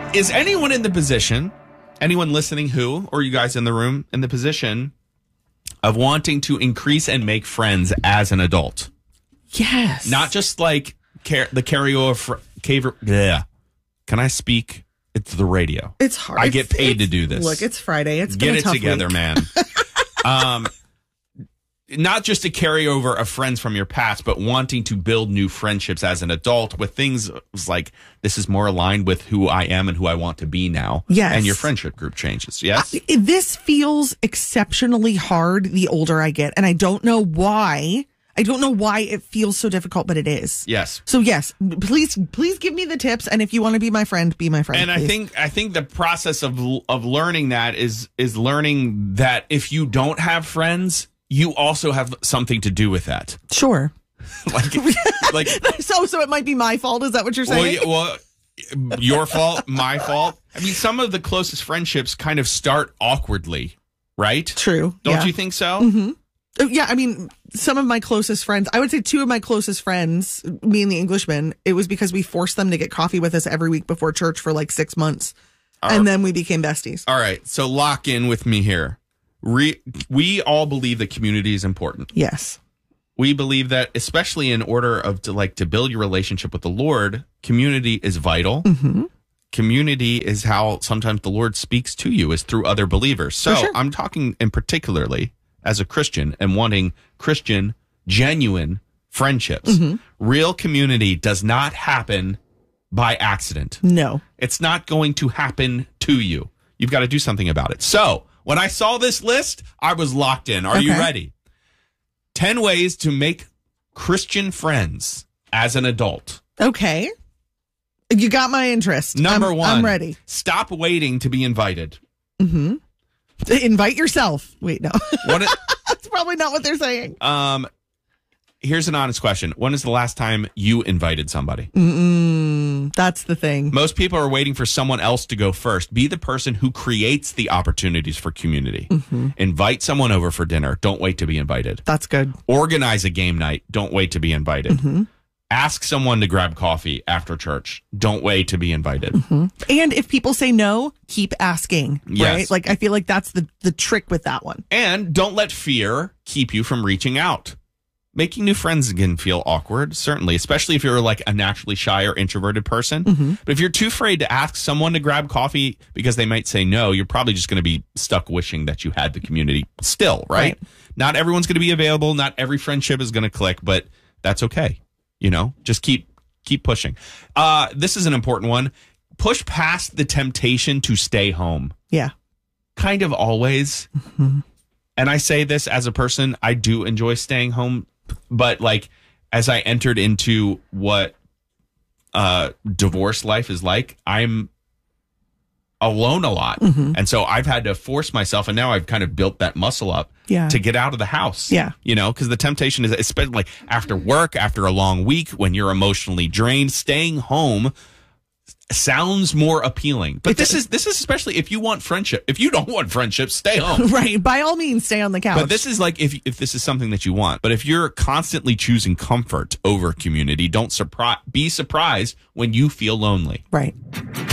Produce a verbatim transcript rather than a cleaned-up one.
Is anyone in the position, anyone listening who, or you guys in the room, in the position of wanting to increase and make friends as an adult? Yes. Not just like car- the carryover. Fr- caver- yeah. Can I speak? It's the radio. It's hard. I It's- get paid to it's- do this. Look, it's Friday. It's Get been a it tough together, week. man. um, not just a carryover of friends from your past, but wanting to build new friendships as an adult with things like this is more aligned with who I am and who I want to be now. Yes. And your friendship group changes. Yes. I- This feels exceptionally hard the older I get, and I don't know why. I don't know why it feels so difficult, but it is. Yes. So yes, please, please give me the tips, and if you want to be my friend, be my friend. And please. I think I think the process of of learning that is is learning that if you don't have friends, you also have something to do with that. Sure. like like so so it might be my fault. Is that what you're well, saying? yeah, well, your fault, my fault. I mean, some of the closest friendships kind of start awkwardly, right? True. Don't yeah. you think so? Mm-hmm. Oh, yeah, I mean, some of my closest friends, I would say two of my closest friends, me and the Englishman, it was because we forced them to get coffee with us every week before church for like six months. All and right. then we became besties. All right, so lock in with me here. Re- we all believe that community is important. Yes. We believe that, especially in order of to like to build your relationship with the Lord, community is vital. Mm-hmm. Community is how sometimes the Lord speaks to you, is through other believers. So For sure. I'm talking in particularly as a Christian and wanting Christian, genuine friendships. Mm-hmm. Real community does not happen by accident. No. It's not going to happen to you. You've got to do something about it. So when I saw this list, I was locked in. Are you Okay. ready? ten ways to make Christian friends as an adult. Okay. You got my interest. Number I'm, one. I'm ready. Stop waiting to be invited. Mm-hmm. Invite yourself. Wait, no. What? That's probably not what they're saying. Um, here's an honest question. When is the last time you invited somebody? Mm-mm, that's the thing. Most people are waiting for someone else to go first. Be the person who creates the opportunities for community. Mm-hmm. Invite someone over for dinner. Don't wait to be invited. That's good. Organize a game night. Don't wait to be invited. Mm-hmm. Ask someone to grab coffee after church. Don't wait to be invited. Mm-hmm. And if people say no, keep asking. Yes. Right? Like, I feel like that's the, the trick with that one. And don't let fear keep you from reaching out. Making new friends can feel awkward, certainly, especially if you're like a naturally shy or introverted person. Mm-hmm. But if you're too afraid to ask someone to grab coffee because they might say no, you're probably just going to be stuck wishing that you had the community still, right? Right. Not everyone's going to be available. Not every friendship is going to click, but that's okay. You know, just keep keep pushing. Uh, this is an important one. Push past the temptation to stay home. Yeah. Kind of always. Mm-hmm. And I say this as a person, I do enjoy staying home. But like, as I entered into what uh, divorce life is like, I'm alone a lot. Mm-hmm. And so I've had to force myself. And now I've kind of built that muscle up Yeah. to get out of the house. Yeah. You know, because the temptation is, especially like after work, after a long week, when you're emotionally drained, staying home sounds more appealing. But It this does. is this is especially if you want friendship. If you don't want friendship, stay home. Right. By all means, stay on the couch. But this is like if if this is something that you want. But if you're constantly choosing comfort over community, don't surprise be surprised when you feel lonely. Right.